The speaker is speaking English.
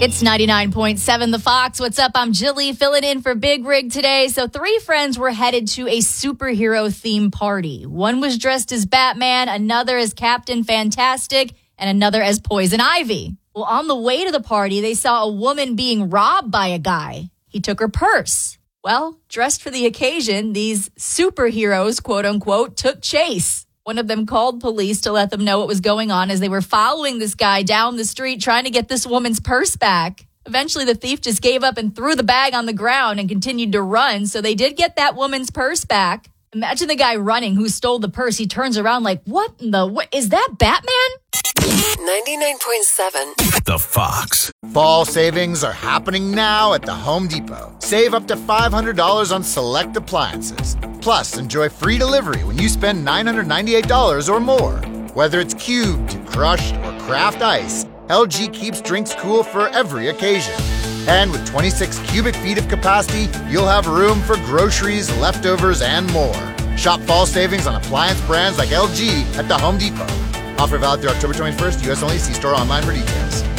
It's 99.7 The Fox. What's up? I'm Jilly, filling in for Big Rig today. So 3 friends were headed to a superhero theme party. One was dressed as Batman, another as Captain Fantastic, and another as Poison Ivy. Well, on the way to the party, they saw a woman being robbed by a guy. He took her purse. Well, dressed for the occasion, these superheroes, quote unquote, took chase. One of them called police to let them know what was going on as they were following this guy down the street trying to get this woman's purse back. Eventually, the thief just gave up and threw the bag on the ground and continued to run, so they did get that woman's purse back. Imagine the guy running who stole the purse. He turns around like, what is that Batman? 99.7 The Fox. Fall savings are happening now at the Home Depot. Save up to $500 on select appliances. Plus, enjoy free delivery when you spend $998 or more. Whether it's cubed, crushed, or craft ice, LG keeps drinks cool for every occasion. And with 26 cubic feet of capacity, you'll have room for groceries, leftovers, and more. Shop fall savings on appliance brands like LG at the Home Depot. Offer valid through October 21st, U.S. only. See store online for details.